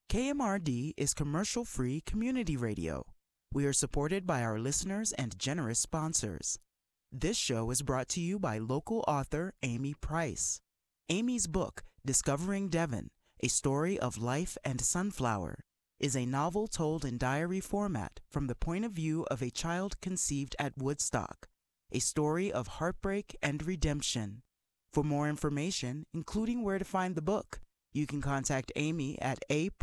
KMRD is commercial-free community radio. We are supported by our listeners and generous sponsors. This show is brought to you by local author Amy Price. Amy's book, Discovering Devon, A Story of Life and Sunflower, is a novel told in diary format from the point of view of a child conceived at Woodstock, a story of heartbreak and redemption. For more information, including where to find the book, you can contact Amy at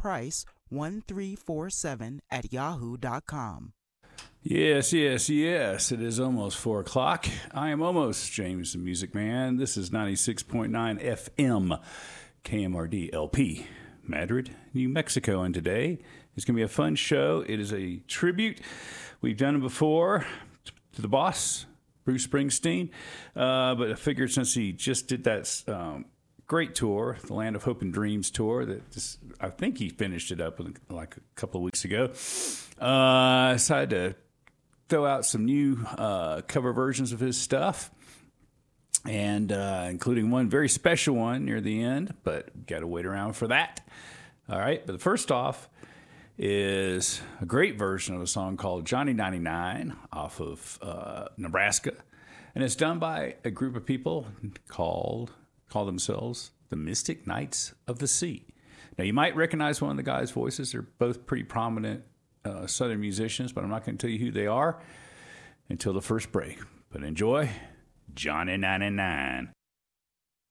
aprice1347@yahoo.com. Yes. It is almost 4 o'clock. I am almost James the Music Man. This is 96.9 FM, KMRD LP, Madrid, New Mexico. And today is going to be a fun show. It is a tribute. We've done it before to the boss, Bruce Springsteen. But I figured since he just did that great tour, the Land of Hope and Dreams tour, I think he finished it up like a couple of weeks ago. I decided to throw out some new cover versions of his stuff, and including one very special one near the end, but got to wait around for that. All right, but first off is a great version of a song called Johnny 99 off of Nebraska, and it's done by a group of people call themselves the Mystic Knights of the Sea. Now, you might recognize one of the guys' voices. They're both pretty prominent Southern musicians, but I'm not going to tell you who they are until the first break. But enjoy Johnny 99.